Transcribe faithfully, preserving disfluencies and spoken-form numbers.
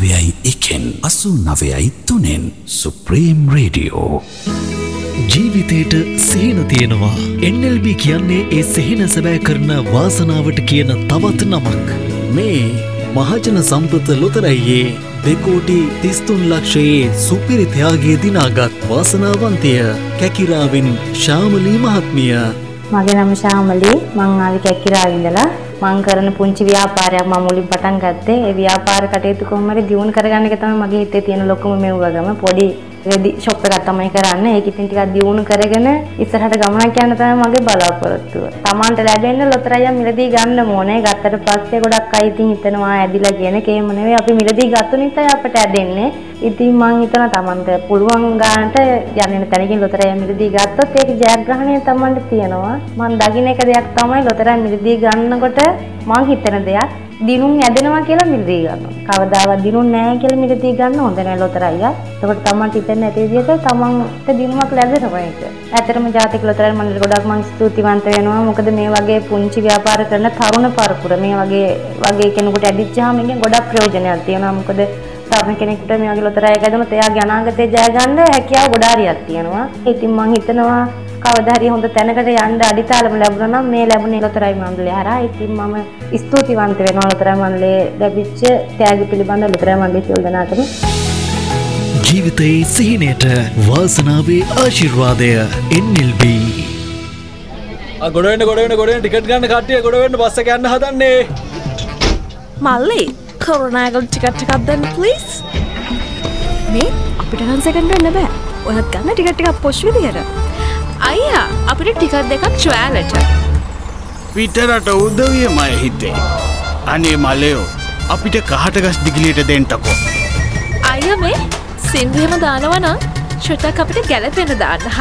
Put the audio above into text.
නවයයි එකෙන් අසූ නවයයි තුනෙන් සුප්‍රීම් රේඩියෝ. ජීවිතයට සිහින තියෙනවා. එන් එල් බී කියන්නේ ඒ සිහින සැබෑ කරන වාසනාවට කියන තවත් නමක්. මේ මහජන සම්පත ලොතරැයියේ දෙකෝටි තිස්තුන් ලක්ෂයේ සුපිරි ත්‍යාගයේ දිනාගත් වාසනාවන්තය කැකිරාවෙන් ශාමලී මහත්මිය. මගේ නම ශාමලී. මං ආවේ කැකිරාවේ ඉඳලා. මං කරන පුංචි ව්‍යාපාරයක් මම මුලින් පටන් ගත්තේ. ඒ ව්‍යාපාර කටයුතු කොහොම හරි දියුණු කරගන්න එක තමයි මගේ හිතේ තියෙන ලොකුම මෙව්වගම. පොඩි රෙදි ෂොප් එකක් තමයි කරන්නේ. ඒක ඉතින් ටිකක් දියුණු කරගෙන ඉස්සරහට ගමනක් යන්න තමයි මගේ බලාපොරොත්තුව. Tamanට ලැබෙන්න ලොතරැය මිලදී ගන්න ඕනේ. ගත්තට පස්සේ ගොඩක් අය ඉතින් හිතනවා ඇදිලා කියන කේම නෙවෙයි. අපි මිලදී ගත්ත නිසා අපට ඇදෙන්නේ. ඉතින් මං හිතනවා Tamanට පුළුවන් ගන්නට යන්නේ තැනකින් ලොතරැය මිලදී ගත්තොත් ඒක ජයග්‍රහණය Tamanට තියෙනවා. මං දකින්න එක දෙයක් තමයි ලොතරැය මිලදී ගන්නකොට මං හිතන දෙයක් දිනුම් ඇදෙනවා කියලා මිලදී ගන්නවා. කවදාවත් දිනුම් නැහැ කියලා මිලදී ගන්න හොඳ නැහැ ලොතරැය. ඒකට Tamanට හිතෙන්නේ නැති විදිහට Tamanට දිනුමක් ලැබෙනවා ඒක. ඇත්තටම ජාතික ලොතරැයි මණ්ඩලයට ගොඩක් මං ස්තුතිවන්ත වෙනවා. මොකද මේ වගේ පුංචි ව්‍යාපාර කරන තරුණ පරපුර මේ වගේ වගේ කෙනෙකුට ඇදිච්චාම එකෙන් ගොඩක් ප්‍රයෝජනයක් තියෙනවා. මොකද තරුණ කෙනෙකුට මේ වගේ ලොතරැයියක් ඇදුනොත් එයාගේ අනාගතේ ජය ගන්න හැකියාව ගොඩාරියක් තියෙනවා. ඉතින් මං හිතනවා කවදා හරි හොඳ තැනකට යන්න අඩිතාලම ලැබුණා නම් මේ ලැබුණේ ලොතරැයි මණ්ඩලය හරහා. ඉතින් මම ස්තුතිවන්ත වෙනවා ලොතරැයි මණ්ඩලයේ ලැබිච්ච ත්‍යාග පිළිබඳව ලොතරැයි මණ්ඩලයේ සියලු දෙනාටම. ජීවිතයේ සිහිනයට වාසනාවේ ආශිර්වාදය එන් එල් බී. ආ ගොඩ වෙන්න ගොඩ වෙන්න ගොඩ වෙන්න ටිකට් ගන්න කට්ටිය ගොඩ වෙන්න බස් එක යන්න හදන්නේ. මල්ලි කොරෝනාගල් ටිකට් එකක් දෙන්න ප්ලීස්. මේ අපිට නම් සෙකන්ඩ් වෙන්න බෑ. ඔයත් ගන්න ටිකට් ටිකක් පොෂ් විදියට. අයියා අපිට ටිකට් දෙකක් ට්‍රයලට. පිටරට උදවියමයි හිතේ. අනේ මලයෝ අපිට කහටගස් දිගලියට දෙන්නකෝ. අයියා මේ සින්දුවෙම දානවා නම් ෂොටක් අපිට ගැලපෙන්න දාන්න.